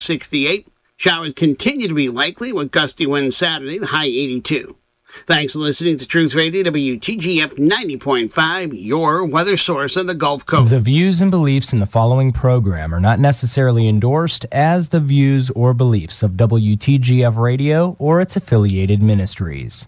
68. Showers continue to be likely with gusty winds Saturday, the high 82. Thanks for listening to Truth Radio, WTGF 90.5, your weather source on the Gulf Coast. The views and beliefs in the following program are not necessarily endorsed as the views or beliefs of WTGF Radio or its affiliated ministries.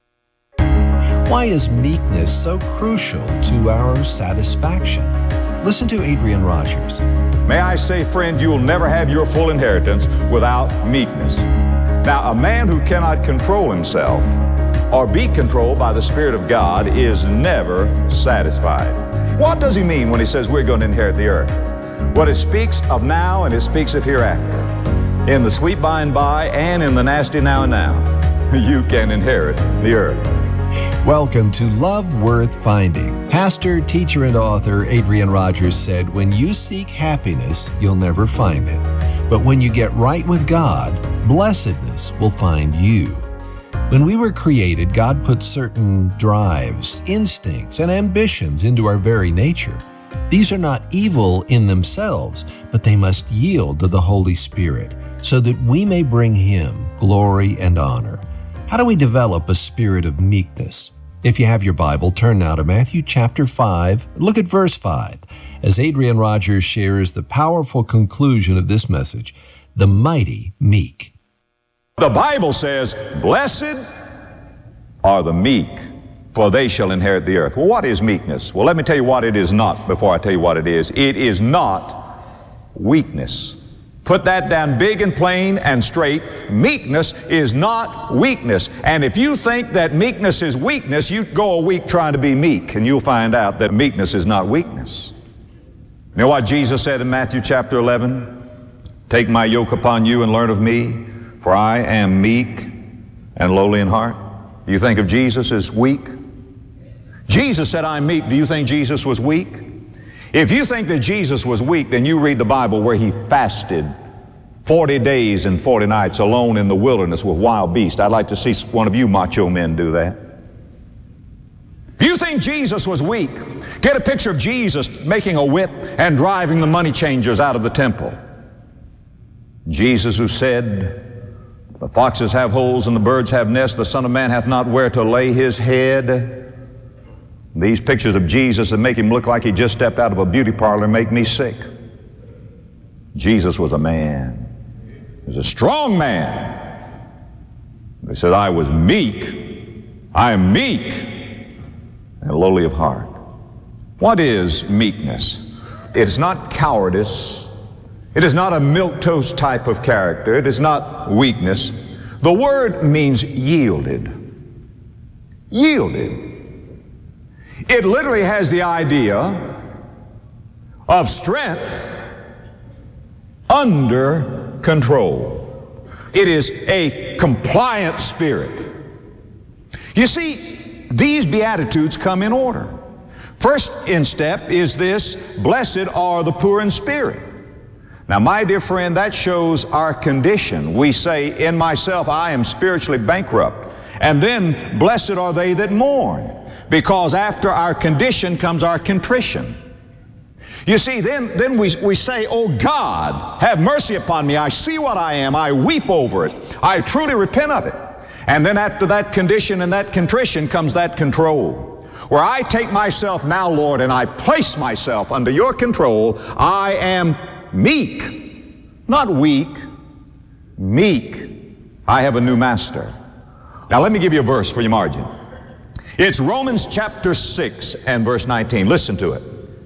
Why is meekness so crucial to our satisfaction? Listen to Adrian Rogers. May I say, friend, you will never have your full inheritance without meekness. Now, a man who cannot control himself or be controlled by the Spirit of God is never satisfied. What does he mean when he says we're going to inherit the earth? Well, it speaks of now and it speaks of hereafter. In the sweet by and by and in the nasty now and now, you can inherit the earth. Welcome to Love Worth Finding. Pastor, teacher, and author Adrian Rogers said, when you seek happiness, you'll never find it. But when you get right with God, blessedness will find you. When we were created, God put certain drives, instincts, and ambitions into our very nature. These are not evil in themselves, but they must yield to the Holy Spirit so that we may bring Him glory and honor. How do we develop a spirit of meekness? If you have your Bible, turn now to Matthew chapter 5. Look at verse 5 as Adrian Rogers shares the powerful conclusion of this message, the mighty meek. The Bible says, blessed are the meek, for they shall inherit the earth. Well, what is meekness? Well, let me tell you what it is not before I tell you what it is. It is not weakness. Put that down big and plain and straight. Meekness is not weakness. And if you think that meekness is weakness, you go a week trying to be meek, and you'll find out that meekness is not weakness. You know what Jesus said in Matthew chapter 11? Take my yoke upon you and learn of me, for I am meek and lowly in heart. Do you think of Jesus as weak? Jesus said, I'm meek. Do you think Jesus was weak? If you think that Jesus was weak, then you read the Bible where He fasted 40 days and 40 nights alone in the wilderness with wild beasts. I'd like to see one of you macho men do that. If you think Jesus was weak, get a picture of Jesus making a whip and driving the money changers out of the temple. Jesus who said, the foxes have holes and the birds have nests, the Son of Man hath not where to lay His head. These pictures of Jesus that make Him look like He just stepped out of a beauty parlor make me sick. Jesus was a man. He was a strong man. He said, I was meek. I am meek and lowly of heart. What is meekness? It is not cowardice. It is not a milquetoast type of character. It is not weakness. The word means yielded. Yielded. It literally has the idea of strength under control. It is a compliant spirit. You see, these Beatitudes come in order. First in step is this, blessed are the poor in spirit. Now, my dear friend, that shows our condition. We say, in myself, I am spiritually bankrupt. And then, blessed are they that mourn. Because after our condition comes our contrition. You see, then we say, oh God, have mercy upon me. I see what I am. I weep over it. I truly repent of it. And then after that condition and that contrition comes that control. Where I take myself now, Lord, and I place myself under your control. I am meek, not weak, meek. I have a new master. Now let me give you a verse for your margin. It's Romans chapter 6 and verse 19. Listen to it.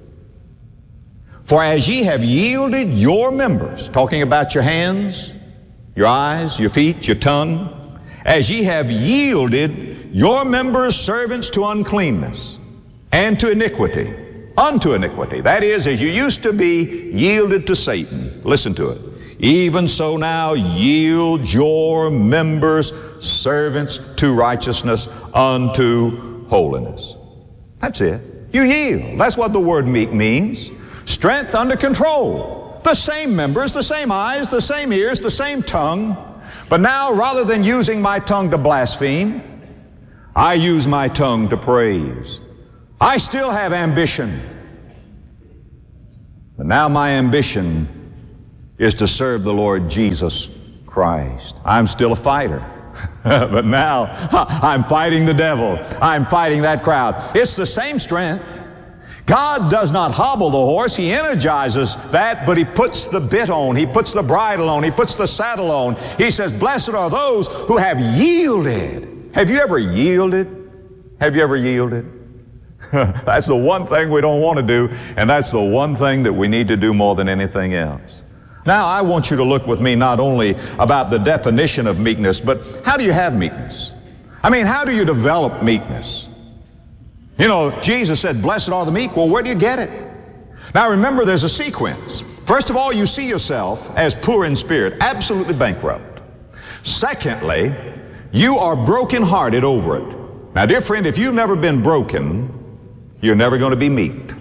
For as ye have yielded your members, talking about your hands, your eyes, your feet, your tongue, as ye have yielded your members servants to uncleanness and to iniquity, unto iniquity. That is, as you used to be yielded to Satan. Listen to it. Even so now yield your members servants to righteousness unto holiness. That's it. You yield. That's what the word meek means. Strength under control. The same members, the same eyes, the same ears, the same tongue. But now, rather than using my tongue to blaspheme, I use my tongue to praise. I still have ambition. But now my ambition is to serve the Lord Jesus Christ. I'm still a fighter. But now I'm fighting the devil. I'm fighting that crowd. It's the same strength. God does not hobble the horse. He energizes that, but He puts the bit on. He puts the bridle on. He puts the saddle on. He says, blessed are those who have yielded. Have you ever yielded? Have you ever yielded? That's the one thing we don't want to do, and that's the one thing that we need to do more than anything else. Now, I want you to look with me not only about the definition of meekness, but how do you have meekness? I mean, how do you develop meekness? You know, Jesus said, blessed are the meek. Well, where do you get it? Now, remember, there's a sequence. First of all, you see yourself as poor in spirit, absolutely bankrupt. Secondly, you are brokenhearted over it. Now, dear friend, if you've never been broken, you're never going to be meek.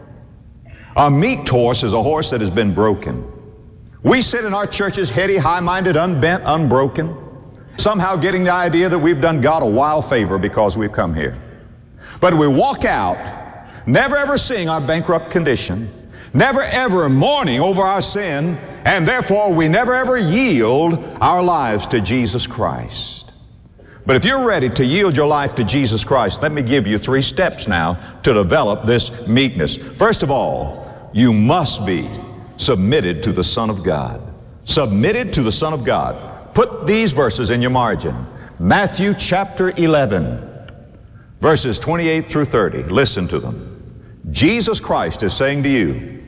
A meek horse is a horse that has been broken. We sit in our churches heady, high-minded, unbent, unbroken, somehow getting the idea that we've done God a wild favor because we've come here. But we walk out, never ever seeing our bankrupt condition, never ever mourning over our sin, and therefore we never ever yield our lives to Jesus Christ. But if you're ready to yield your life to Jesus Christ, let me give you 3 steps now to develop this meekness. First of all, you must be submitted to the Son of God. Submitted to the Son of God. Put these verses in your margin. Matthew chapter 11. Verses 28 through 30, listen to them. Jesus Christ is saying to you,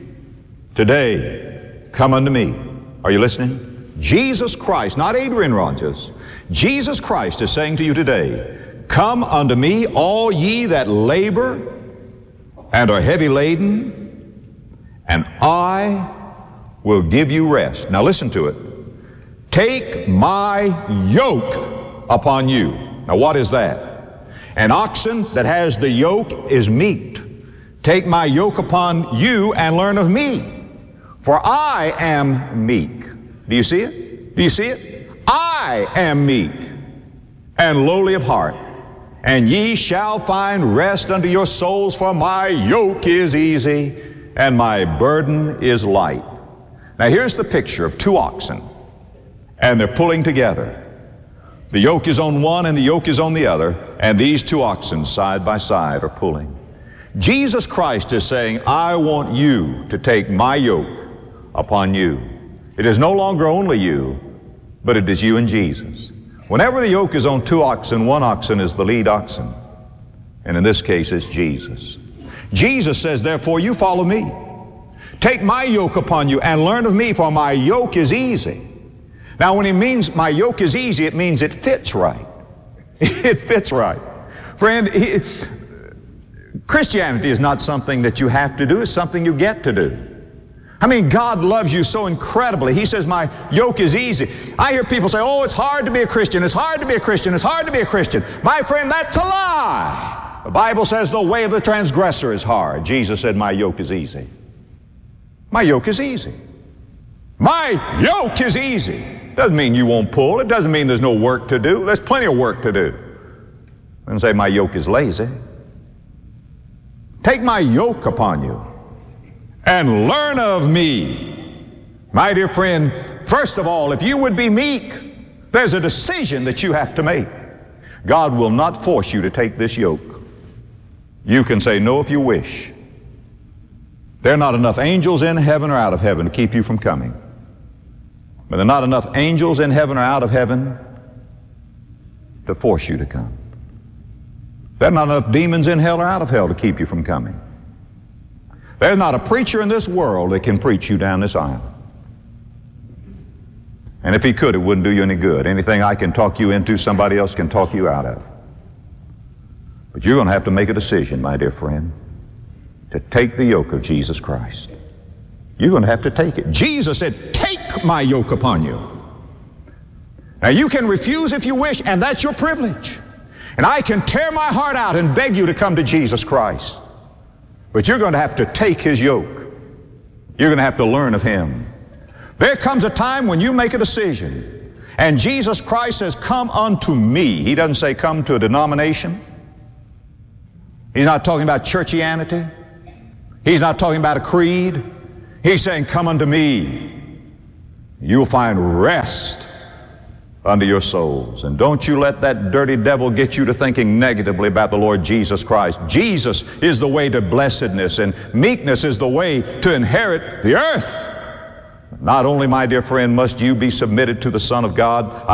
today, come unto me. Are you listening? Jesus Christ, not Adrian Rogers. Jesus Christ is saying to you today, come unto me, all ye that labor and are heavy laden, and I will give you rest. Now listen to it. Take my yoke upon you. Now what is that? An oxen that has the yoke is meek. Take my yoke upon you and learn of me, for I am meek. Do you see it? Do you see it? I am meek and lowly of heart, and ye shall find rest unto your souls, for my yoke is easy and my burden is light. Now here's the picture of 2 oxen, and they're pulling together. The yoke is on one and the yoke is on the other, and these 2 oxen side by side are pulling. Jesus Christ is saying, I want you to take my yoke upon you. It is no longer only you, but it is you and Jesus. Whenever the yoke is on 2 oxen, 1 oxen is the lead oxen, and in this case it's Jesus. Jesus says, therefore, you follow me. Take my yoke upon you and learn of me, for my yoke is easy. Now, when he means my yoke is easy, it means it fits right. It fits right. Friend, Christianity is not something that you have to do. It's something you get to do. I mean, God loves you so incredibly. He says, my yoke is easy. I hear people say, oh, it's hard to be a Christian. It's hard to be a Christian. It's hard to be a Christian. My friend, that's a lie. The Bible says the way of the transgressor is hard. Jesus said, my yoke is easy. My yoke is easy. My yoke is easy. Doesn't mean you won't pull. It doesn't mean there's no work to do. There's plenty of work to do. And say my yoke is lazy. Take my yoke upon you and learn of me. My dear friend, first of all, if you would be meek, there's a decision that you have to make. God will not force you to take this yoke. You can say no if you wish. There are not enough angels in heaven or out of heaven to keep you from coming. But there are not enough angels in heaven or out of heaven to force you to come. There are not enough demons in hell or out of hell to keep you from coming. There's not a preacher in this world that can preach you down this aisle. And if he could, it wouldn't do you any good. Anything I can talk you into, somebody else can talk you out of. But you're going to have to make a decision, my dear friend, to take the yoke of Jesus Christ. You're going to have to take it. Jesus said, take my yoke upon you. Now you can refuse if you wish, and that's your privilege. And I can tear my heart out and beg you to come to Jesus Christ. But you're going to have to take his yoke. You're going to have to learn of him. There comes a time when you make a decision, and Jesus Christ says, come unto me. He doesn't say come to a denomination. He's not talking about churchianity. He's not talking about a creed. He's saying, come unto me. You'll find rest unto your souls. And don't you let that dirty devil get you to thinking negatively about the Lord Jesus Christ. Jesus is the way to blessedness, and meekness is the way to inherit the earth. Not only, my dear friend, must you be submitted to the Son of God,